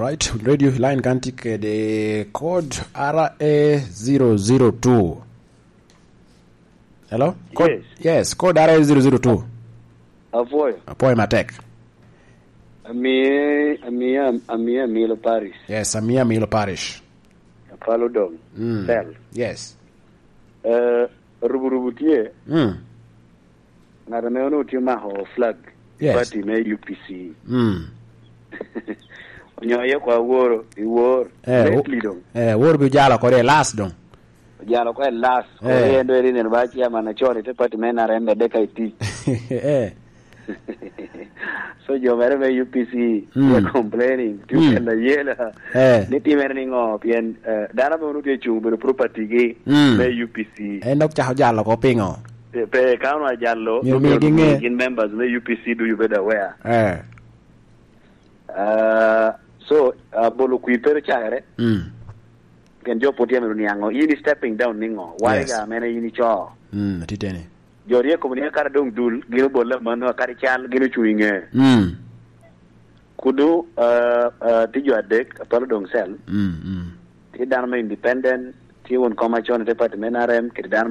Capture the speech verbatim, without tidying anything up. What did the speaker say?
right. Radio line kantik the code R A zero zero two. Hello? Code, yes. Yes, code R A zero zero two. Avoy. Apoy Matek. Amia, Amia, Amia Milo Parish. Yes, Amia Milo Parish. Follow dog. Mm. Cell. Yes. Uh, Ruburubutie. Mm. Narameono Timaho flag. Yes. Party me U P C. Mm. Onyoye kwa woro, i wor. Eh, dong. Eh, wor bi jala ko de last dong. Jalo kwa last. Eh. Ko endo eri ne bachi ya manachore te party me na rembe deka iti. Eh. So yo mere me U P C Mm. ya complaining tu Mm. kala yela. Eh. Ni ti mere ningo pien dana me unuke chumbe property ge Mm. me U P C. Eh, nok cha jala ko pingo. Pe kaunwa jallo. Mi mi ginge. In members me U P C do you better wear. Eh. Uh, so uh, bolo kuipere chare. Mm. Ken jo potia me niango. Yini stepping down ningo. Why Yes. ga mena yini cho. Mm, titene. Jorie ko ni kar dong dul gino bolla mano kar chal gino chuinge. Mm. Kudu uh, uh, tijo adek apalo dong sel. Mm. Mm. Ti dan me independent ti won koma chon department R M ki dan